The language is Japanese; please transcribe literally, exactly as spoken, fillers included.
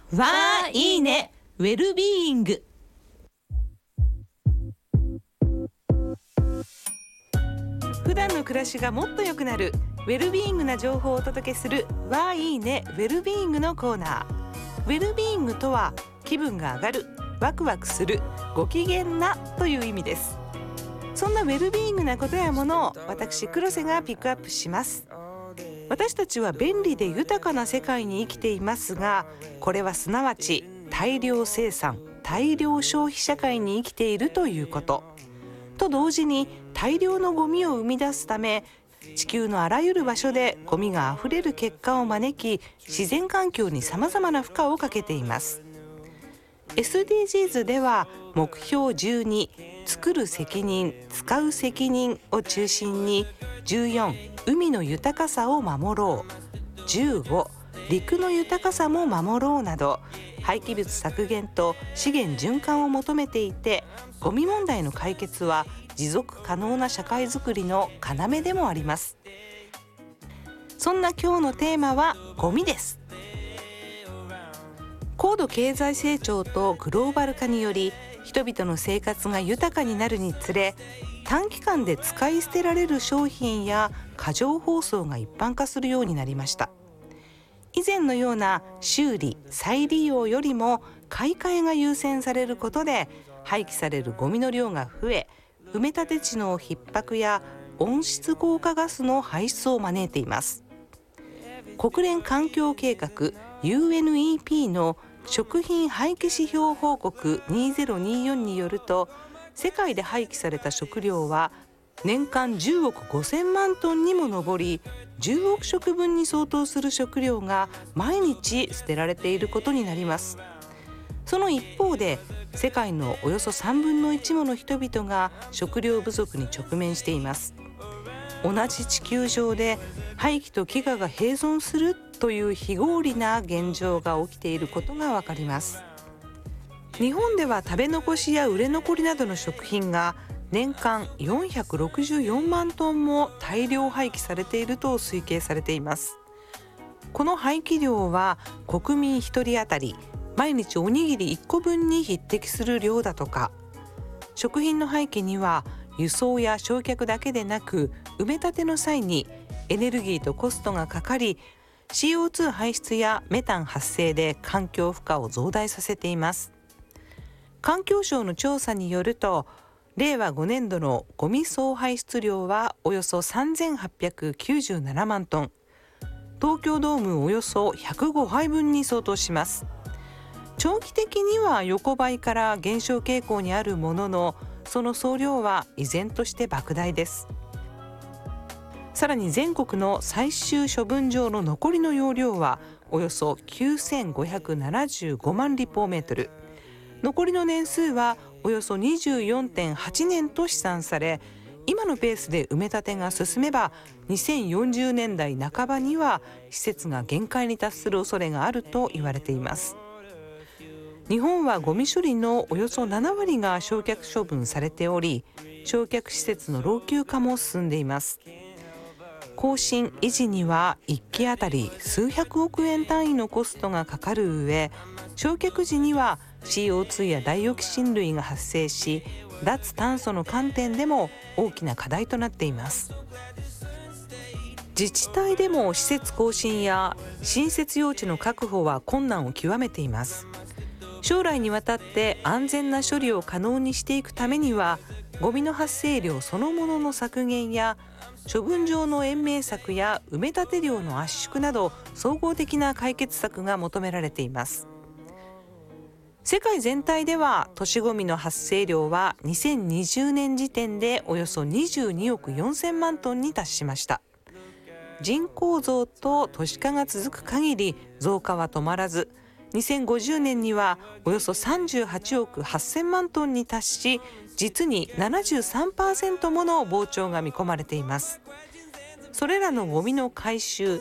わーいいねウェルビーイング。普段の暮らしがもっと良くなるウェルビーイングな情報をお届けするわーいいねウェルビーイングのコーナー。ウェルビーイングとは気分が上がる、ワクワクする、ご機嫌なという意味です。そんなウェルビーイングなことやものを私黒瀬がピックアップします。私たちは便利で豊かな世界に生きていますが、これはすなわち大量生産、大量消費社会に生きているということと同時に、大量のゴミを生み出すため地球のあらゆる場所でゴミがあふれる結果を招き、自然環境にさまざまな負荷をかけています。 エスディージーズ では目標じゅうに、作る責任、使う責任を中心に、じゅうよん、海の豊かさを守ろう、じゅうご、陸の豊かさも守ろうなど、廃棄物削減と資源循環を求めていて、ゴミ問題の解決は持続可能な社会づくりの要でもあります。そんな今日のテーマはゴミです。高度経済成長とグローバル化により、人々の生活が豊かになるにつれ、短期間で使い捨てられる商品や過剰包装が一般化するようになりました。以前のような修理・再利用よりも買い替えが優先されることで、廃棄されるゴミの量が増え、埋め立て地の逼迫や温室効果ガスの排出を招いています。国連環境計画 ユーエヌイーピー の食品廃棄指標報告にせんにじゅうよんによると、世界で廃棄された食料は年間じゅうおくごせんまんトンにも上り、じゅうおくしょくぶんに相当する食料が毎日捨てられていることになります。その一方で、世界のおよそさんぶんのいちもの人々が食料不足に直面しています。同じ地球上で廃棄と飢餓が並存するという非合理な現状が起きていることがわかります。日本では食べ残しや売れ残りなどの食品が年間よんひゃくろくじゅうよんまんトンも大量廃棄されていると推計されています。この廃棄量は国民ひとり当たり毎日おにぎりいっこぶんに匹敵する量だとか。食品の廃棄には輸送や焼却だけでなく、埋め立ての際にエネルギーとコストがかかり、 シーオーツー 排出やメタン発生で環境負荷を増大させています。環境省の調査によると、れいわごねんどのゴミ総排出量はおよそさんぜんはっぴゃくきゅうじゅうななまんトン、東京ドームおよそひゃくごはいぶんに相当します。長期的には横ばいから減少傾向にあるものの、その総量は依然として莫大です。さらに全国の最終処分場の残りの容量はおよそきゅうせんごひゃくななじゅうごまんりっぽうメートル、残りの年数はおよそ にじゅうよんてんはちねんと試算され、今のペースで埋め立てが進めばにせんよんじゅうねんだいなかばには施設が限界に達する恐れがあると言われています。日本はゴミ処理のおよそななわりが焼却処分されており、焼却施設の老朽化も進んでいます。更新維持にはいっきあたり数百億円単位のコストがかかる上、焼却時には シーオーツー やダイオキシン類が発生し、脱炭素の観点でも大きな課題となっています。自治体でも施設更新や新設用地の確保は困難を極めています。将来にわたって安全な処理を可能にしていくためには、ゴミの発生量そのものの削減や処分場の延命策や埋め立て量の圧縮など、総合的な解決策が求められています。世界全体では都市ゴミの発生量はにせんにじゅうねん時点でおよそにじゅうにおくよんせんまんトンに達しました。人口増と都市化が続く限り増加は止まらず、にせんごじゅうねんにはおよそさんじゅうはちおくはっせんまんトンに達し、実に ななじゅうさんパーセント もの膨張が見込まれています。それらのゴミの回収・